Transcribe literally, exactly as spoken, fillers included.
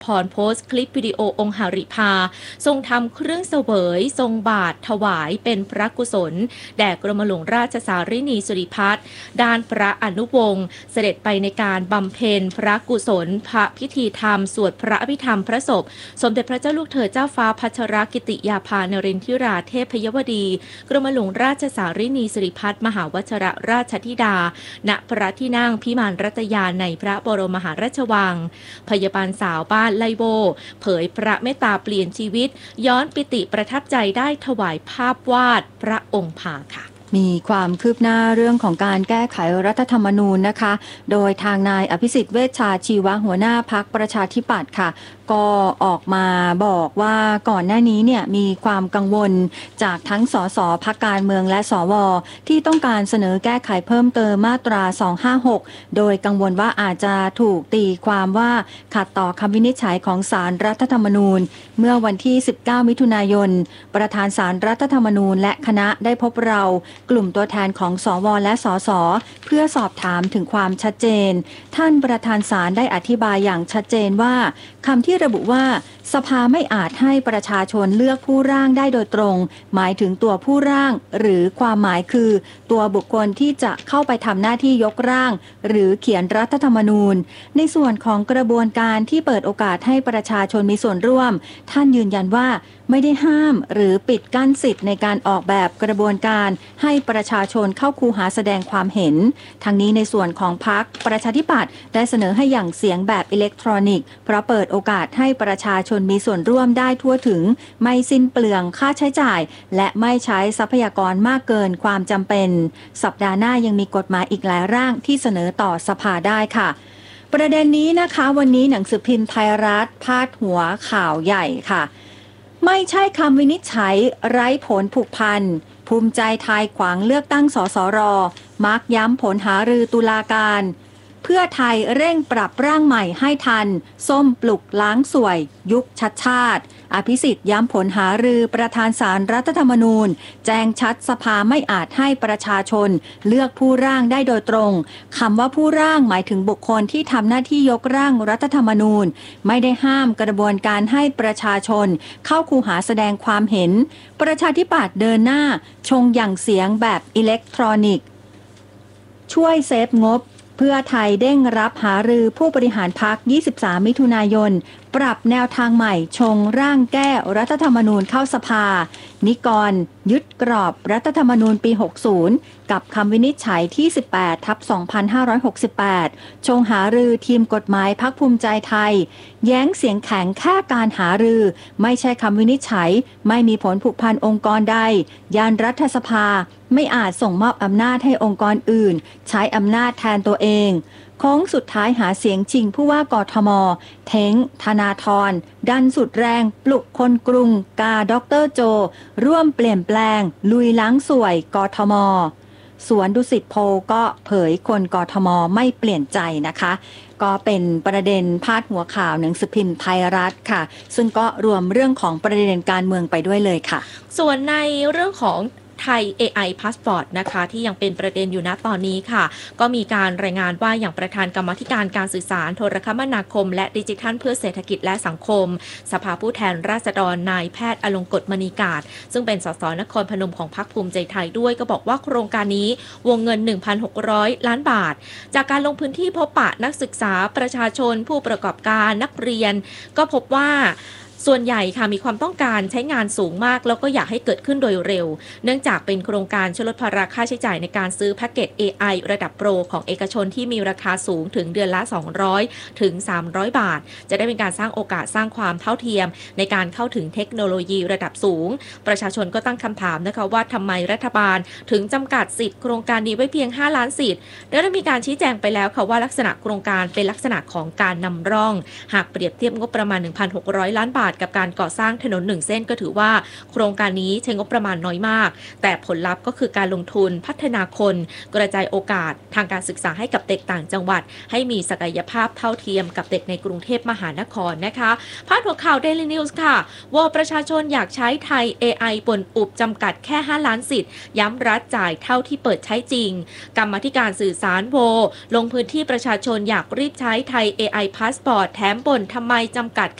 พรโพสต์คลิปวิดีโอองค์หฤพาทรงทำเครื่องเสวยทรงบาทถวายเป็นพระกุศลแด่กรมหลวงราชสารินีสิริพัฒน์ด้านพระอนุวงศ์เสด็จไปในการบำเพ็ญพระกุศลพระพิธีธรรมสวดพระอภิธรรมพระศพสมเด็จพระเจ้าลูกเธอเจ้าฟ้าพัชรกิติยาภานรินทิราเทพยวดีกรมหลวงราชสารินีสิริพัฒน์มหาวชิรราชธิดาณพระที่นั่งพิมานรัตยาในพระบรมมหาราชวังพยาบาลสาวบ้านไลโวเผยพระเมตตาเปลี่ยนชีวิตย้อนปิติประทับใจได้ถวายภาพวาดพระองค์ผาค่ะมีความคืบหน้าเรื่องของการแก้ไขรัฐธรรมนูญนะคะโดยทางนายอภิสิทธิ์เวชชาชีวะหัวหน้าพรรคประชาธิปัตย์ค่ะก็ออกมาบอกว่าก่อนหน้านี้เนี่ยมีความกังวลจากทั้งสสพรรคการเมืองและสวที่ต้องการเสนอแก้ไขเพิ่มเติมมาตราสองห้าหกโดยกังวลว่าอาจจะถูกตีความว่าขัดต่อคำวินิจฉัยของศาลรัฐธรรมนูญเมื่อวันที่สิบเก้ามิถุนายนประธานศาลรัฐธรรมนูญและคณะได้พบเรากลุ่มตัวแทนของสวและสสเพื่อสอบถามถึงความชัดเจนท่านประธานศาลได้อธิบายอย่างชัดเจนว่าคำที่ระบุว่าสภาไม่อาจให้ประชาชนเลือกผู้ร่างได้โดยตรงหมายถึงตัวผู้ร่างหรือความหมายคือตัวบุคคลที่จะเข้าไปทำหน้าที่ยกร่างหรือเขียนรัฐธรรมนูญในส่วนของกระบวนการที่เปิดโอกาสให้ประชาชนมีส่วนร่วมท่านยืนยันว่าไม่ได้ห้ามหรือปิดกั้นสิทธิ์ในการออกแบบกระบวนการให้ประชาชนเข้าคูหาแสดงความเห็นทั้งนี้ในส่วนของพรรคประชาธิปัตย์ได้เสนอให้หยั่งเสียงแบบอิเล็กทรอนิกส์เพราะเปิดโอกาสให้ประชาชนมีส่วนร่วมได้ทั่วถึงไม่สิ้นเปลืองค่าใช้จ่ายและไม่ใช้ทรัพยากรมากเกินความจำเป็นสัปดาห์หน้ายังมีกฎหมายอีกหลายร่างที่เสนอต่อสภาได้ค่ะประเด็นนี้นะคะวันนี้หนังสือพิมพ์ไทยรัฐพาดหัวข่าวใหญ่ค่ะไม่ใช่คำวินิจฉัยไร้ผลผูกพันภูมิใจไทยขวางเลือกตั้งสสรมักย้ำผลหารือตุลาการเพื่อไทยเร่งปรับร่างใหม่ให้ทันส้มปลุกล้างสวยยุคชัดชาติอภิสิทธิ์ย้ำผลหารือประธานศาลรัฐธรรมนูญแจ้งชัดสภาไม่อาจให้ประชาชนเลือกผู้ร่างได้โดยตรงคำว่าผู้ร่างหมายถึงบุคคลที่ทำหน้าที่ยกร่างรัฐธรรมนูญไม่ได้ห้ามกระบวนการให้ประชาชนเข้าคูหาแสดงความเห็นประชาธิปัตย์เดินหน้าชงอย่างเสียงแบบอิเล็กทรอนิกส์ช่วยเซฟงบเพื่อไทยเด้งรับหารือผู้บริหารพรรคยี่สิบสามมิถุนายนปรับแนวทางใหม่ชงร่างแก้รัฐธรรมนูญเข้าสภานิกรยึดกรอบรัฐธรรมนูญปีหกสิบกับคำวินิจฉัยที่สิบแปดทับสองพันห้าร้อยหกสิบแปดชงหารือทีมกฎหมายพรรคภูมิใจไทยแย้งเสียงแข็งแค่การหารือไม่ใช่คำวินิจฉัยไม่มีผลผูกพันองค์กรใดยานรัฐสภาไม่อาจส่งมอบอำนาจให้องค์กรอื่นใช้อำนาจแทนตัวเองโค้งสุดท้ายหาเสียงชิงผู้ว่ากทมเท้งธนาธรดันสุดแรงปลุกคนกรุงกาดรโจร่วมเปลี่ยนแปลงลุยล้างสวยกทมสวนดุสิตโพก็เผยคนกทมไม่เปลี่ยนใจนะคะก็เป็นประเด็นพาดหัวข่าวหนังสือพิมพ์ไทยรัฐค่ะซึ่งก็รวมเรื่องของประเด็นการเมืองไปด้วยเลยค่ะส่วนในเรื่องของไทย เอ ไอ Passport นะคะที่ยังเป็นประเด็นอยู่ณตอนนี้ค่ะก็มีการรายงานว่าอย่างประธานกรรมาธิการการสื่อสารโทรคมนาคมและดิจิทัลเพื่อเศรษฐกิจและสังคมสภาผู้แทนราษฎรนายแพทย์อลงกฎมณีกาศซึ่งเป็นสสนครพนมของพรรคภูมิใจไทยด้วยก็บอกว่าโครงการนี้วงเงิน หนึ่งพันหกร้อย ล้านบาทจากการลงพื้นที่พบปะนักศึกษาประชาชนผู้ประกอบการนักเรียนก็พบว่าส่วนใหญ่ค่ะมีความต้องการใช้งานสูงมากแล้วก็อยากให้เกิดขึ้นโดยเร็วเนื่องจากเป็นโครงการช่วยลดภาระค่าใช้จ่ายในการซื้อแพ็กเกจ เอ ไอ ระดับโปรของเอกชนที่มีราคาสูงถึงเดือนละสองร้อยถึงสามร้อยบาทจะได้เป็นการสร้างโอกาสสร้างความเท่าเทียมในการเข้าถึงเทคโนโลยีระดับสูงประชาชนก็ตั้งคำถามนะคะว่าทำไมรัฐบาลถึงจำกัดสิทธิ์โครงการนี้ไว้เพียงห้าล้านสิทธิ์และได้มีการชี้แจงไปแล้วค่ะว่าลักษณะโครงการเป็นลักษณะของการนำร่องหากเปรียบเทียบงบประมาณ หนึ่งพันหกร้อย ล้านบาททกับการก่อสร้างถนนหนึ่งเส้นก็ถือว่าโครงการนี้ใช้งบประมาณน้อยมากแต่ผลลัพธ์ก็คือการลงทุนพัฒนาคนกระจายโอกาสทางการศึกษาให้กับเด็กต่างจังหวัดให้มีศักยภาพเท่าเทียมกับเด็กในกรุงเทพมหานครนะคะพาดหัวข่าว Daily News ค่ะว่าประชาชนอยากใช้ไทย เอ ไอ ป่นอุบจำกัดแค่ห้าล้านสิทธิ์ย้ำรัฐจ่ายเท่าที่เปิดใช้จริงกรรมาธิการสื่อสารโวลงพื้นที่ประชาชนอยากรีบใช้ไทย เอ ไอ Passport แถมบ่นทำไมจำกัด